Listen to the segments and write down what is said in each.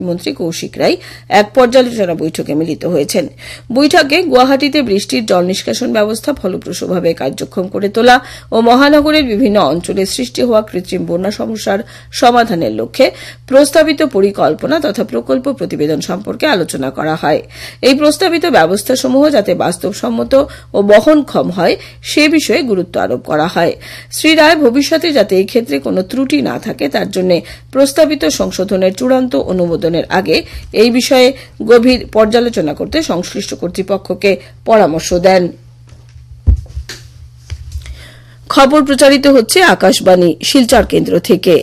মন্ত্রী কৌশিক রায় এক পর্যালোচনা বৈঠকে মিলিত হয়েছেন। বৈঠকে গুয়াহাটিতে বৃষ্টির জল নিষ্কাশন ব্যবস্থা ফলপ্রসূভাবে কার্যক্ষম করে তোলা ও মহানগরের বিভিন্ন অঞ্চলে সৃষ্টি হওয়া কৃত্রিম বন্যা সমস্যার সমাধানের লক্ষ্যে প্রস্তাবিত পরিকল্পনা তথা প্রকল্প প্রতিবেদন সম্পর্কে আলোচনা করা হয়। এই প্রস্তাবিত ব্যবস্থাসমূহ যাতে বাস্তবসম্মত ও বহনক্ষম হয় সে বিষয়ে গুরুত্ব আরোপ করা হয়। শ্রী রায় ভবিষ্যতে যাতে এই ক্ষেত্রে কোনো ত্রুটি না থাকে তার জন্য প্রস্তাবিত সংশোধনের চূড়ান্ত অনুমোদনের আগে এই বিষয়ে গভীর পর্যালোচনা করতে সংশ্লিষ্ট কর্তৃপক্ষকে পরামর্শ দেন। খবর প্রচারিত হচ্ছে আকাশবাণী শিলচর কেন্দ্র থেকে।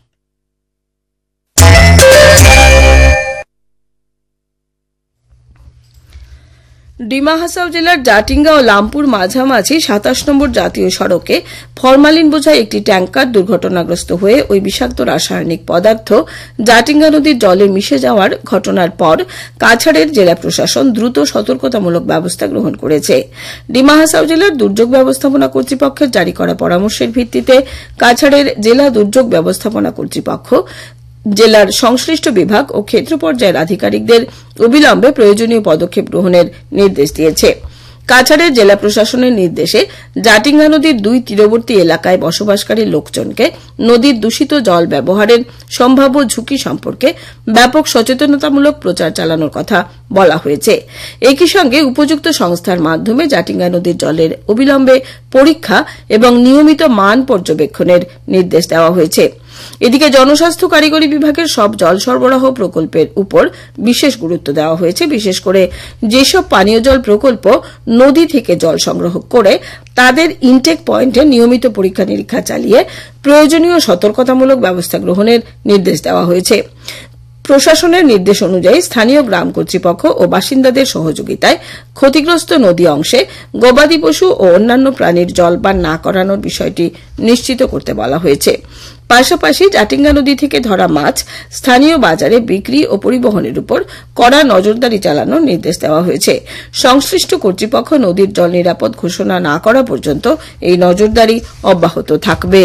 ডিমা হাসাও জেলার জাটিঙ্গা ও লামপুর মাঝামাঝি ২৭ নম্বর জাতীয় সড়কে ফরমালিন বোঝাই একটি ট্যাঙ্কার দুর্ঘটনাগ্রস্ত হয়ে ওই বিষাক্ত রাসায়নিক পদার্থ জাটিঙ্গা নদীর জলে মিশে যাওয়ার ঘটনার পর কাছাড়ের জেলা প্রশাসন দ্রুত সতর্কতামূলক ব্যবস্থা গ্রহণ করেছে। ডিমা হাসাও জেলার দুর্যোগ ব্যবস্থাপনা কর্তৃপক্ষের জারি করা পরামর্শের ভিত্তিতে কাছাড়ের জেলা দুর্যোগ ব্যবস্থাপনা কর্তৃপক্ষ জেলার সংশ্লিষ্ট বিভাগ ও ক্ষেত্র পর্যায়ের আধিকারিকদের অবিলম্বে প্রয়োজনীয় পদক্ষেপ গ্রহণের নির্দেশ দিয়েছে। কাছাড়ের জেলা প্রশাসনের নির্দেশে জাটিঙ্গা নদীর ২ তীরবর্তী এলাকায় বসবাসকারী লোকজনকে নদীর দূষিত জল ব্যবহারের সম্ভাব্য ঝুঁকি সম্পর্কে ব্যাপক সচেতনতামূলক প্রচার চালানোর কথা বলা হয়েছে। একই সঙ্গে উপযুক্ত সংস্থার মাধ্যমে জাটিঙ্গা নদীর জলের অবিলম্বে পরীক্ষা এবং নিয়মিত মান পর্যবেক্ষণের নির্দেশ দেওয়া হয়েছে। এদিকে জনস্বাস্থ্য কারিগরি বিভাগের সব জল সরবরাহ প্রকল্পের উপর বিশেষ গুরুত্ব দেওয়া হয়েছে। বিশেষ করে যেসব পানীয় জল প্রকল্প নদী থেকে জল সংগ্রহ করে তাদের ইনটেক পয়েন্টে নিয়মিত পরীক্ষা নিরীক্ষা চালিয়ে প্রয়োজনীয় সতর্কতামূলক ব্যবস্থা গ্রহণের নির্দেশ দেওয়া হয়েছে। প্রশাসনের নির্দেশ অনুযায়ী স্থানীয় গ্রাম কর্তৃপক্ষ ও বাসিন্দাদের সহযোগিতায় ক্ষতিগ্রস্ত নদী অংশে গবাদি পশু ও অন্যান্য প্রাণীর জলপান না করানোর বিষয়টি নিশ্চিত করতে বলা হয়েছে। পাশাপাশি জাটিঙ্গা নদী থেকে ধরা মাছ স্থানীয় বাজারে বিক্রি ও পরিবহনের উপর কড়া নজরদারি চালানোর নির্দেশ দেওয়া হয়েছে। সংশ্লিষ্ট কর্তৃপক্ষ নদীর জল নিরাপদ ঘোষণা না করা পর্যন্ত এই নজরদারি অব্যাহত থাকবে।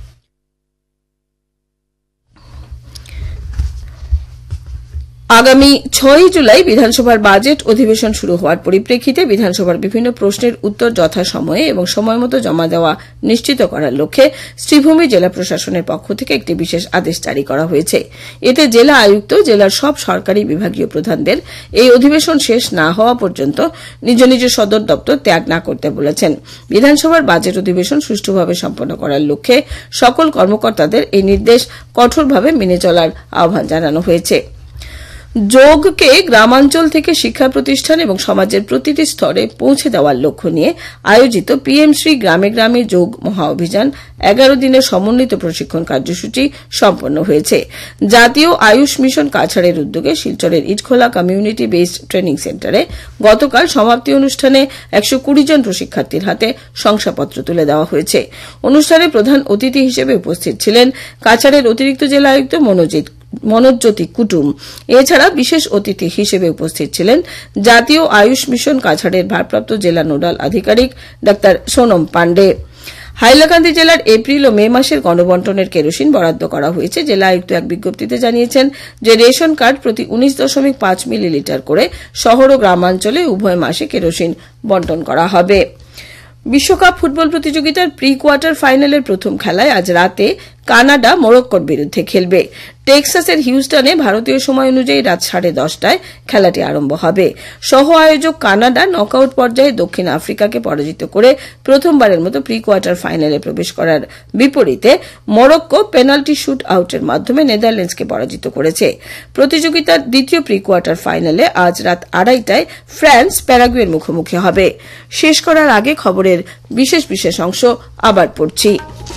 আগামী ৬ জুলাই বিধানসভার বাজেট অধিবেশন শুরু হওয়ার পরিপ্রেক্ষিতে বিধানসভার বিভিন্ন প্রশ্নের উত্তর যথাসময়ে এবং সময়মতো জমা দেওয়া নিশ্চিত করার লক্ষ্যে শ্রীভূমি জেলা প্রশাসনের পক্ষ থেকে একটি বিশেষ আদেশ জারি করা হয়েছে। এতে জেলা আয়ুক্ত জেলার সব সরকারি বিভাগীয় প্রধানদের এই অধিবেশন শেষ না হওয়া পর্যন্ত নিজ নিজ সদর দপ্তর ত্যাগ না করতে বলেছেন। বিধানসভার বাজেট অধিবেশন সুষ্ঠুভাবে সম্পন্ন করার লক্ষ্যে সকল কর্মকর্তাদের এই নির্দেশ কঠোরভাবে মেনে চলার আহ্বান জানানো হয়েছে। যোগকে গ্রামাঞ্চল থেকে শিক্ষা প্রতিষ্ঠান এবং সমাজের প্রতিটি স্তরে পৌঁছে দেওয়ার লক্ষ্য নিয়ে আয়োজিত পিএম শ্রী গ্রামে গ্রামে যোগ মহা অভিযান 11 দিনের সমন্বিত প্রশিক্ষণ কার্যসূচি সম্পন্ন হয়েছে। জাতীয় আয়ুষ মিশন কাছাড়ের উদ্যোগে শিলচরের ইটখোলা কমিউনিটি বেসড ট্রেনিং সেন্টারে গতকাল সমাপ্তি অনুষ্ঠানে 120 জন প্রশিক্ষার্থীর হাতে শংসাপত্র তুলে দেওয়া হয়েছে। অনুষ্ঠানে প্রধান অতিথি হিসেবে উপস্থিত ছিলেন কাছাড়ের অতিরিক্ত জেলা আয়ুক্ত মনোজ্যোতি কুটুম। এছাড়া বিশেষ অতিথি হিসেবে উপস্থিত ছিলেন জাতীয় আয়ুষ মিশন কাছাড়ের ভারপ্রাপ্ত জেলা নোডাল আধিকারিক ডা সোনম পান্ডে। হাইলাকান্দি জেলার এপ্রিল ও মে মাসের গণবন্টনের কেরোসিন বরাদ্দ করা হয়েছে। জেলা আয়ুক্ত এক বিজ্ঞপ্তিতে জানিয়েছেন যে রেশন কার্ড প্রতি 19.5 মিলিলিটার করে শহর ও গ্রামাঞ্চলে উভয় মাসে কেরোসিন বন্টন করা হবে। বিশ্বকাপ ফুটবল প্রতিযোগিতার প্রি কোয়ার্টার ফাইনালের প্রথম খেলায় আজ রাতে কানাডা মরক্কোর বিরুদ্ধে খেলবে। টেক্সাসের হিউস্টনে ভারতীয় সময় অনুযায়ী রাত 10:30টায় খেলাটি আরম্ভ হবে। সহ আয়োজক কানাডা নকআউট পর্যায়ে দক্ষিণ আফ্রিকাকে পরাজিত করে প্রথমবারের মতো প্রি কোয়ার্টার ফাইনালে প্রবেশ করার বিপরীতে মরক্কো পেনাল্টি শুট আউটের মাধ্যমে নেদারল্যান্ডসকে পরাজিত করেছে। প্রতিযোগিতার দ্বিতীয় প্রি কোয়ার্টার ফাইনালে আজ রাত 2:30টায় ফ্রান্স প্যারাগুয়ের মুখোমুখি হবে। শেষ করার আগে খবরের বিশেষ অংশ আবার পড়ছি।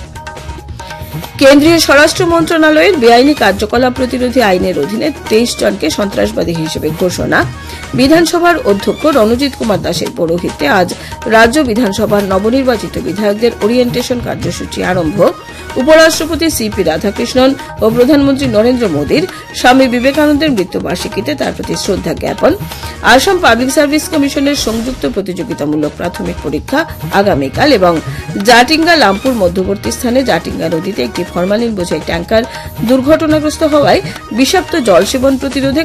কেন্দ্রীয় স্বরাষ্ট্র মন্ত্রণালয়ের বেআইনি কার্যকলাপ প্রতিরোধী আইনের অধীনে 23 জনকে সন্ত্রাসবাদী হিসেবে ঘোষণা। বিধানসভার অধ্যক্ষ রণজিৎ কুমার দাসের পৌরোহিত্যে আজ রাজ্য বিধানসভার নবনির্বাচিত বিধায়কদের ওরিয়েন্টেশন কার্যসূচি আরম্ভ। উপরাষ্ট্রপতি সিপি রাধাকৃষ্ণন ও প্রধানমন্ত্রী নরেন্দ্র মোদীর স্বামী বিবেকানন্দের মৃত্যুবার্ষিকীতে তার প্রতি শ্রদ্ধা জ্ঞাপন। আসাম পাবলিক সার্ভিস কমিশনের সংযুক্ত প্রতিযোগিতামূলক প্রাথমিক পরীক্ষা আগামীকাল এবং জাটিঙ্গা লামপুর মধ্যবর্তী স্থানে জাটিঙ্গা নদীতে একটি ফরমালিন বোঝাই ট্যাঙ্কার দুর্ঘটনাগ্রস্ত হওয়ায় বিষাক্ত জল সেবন প্রতিরোধে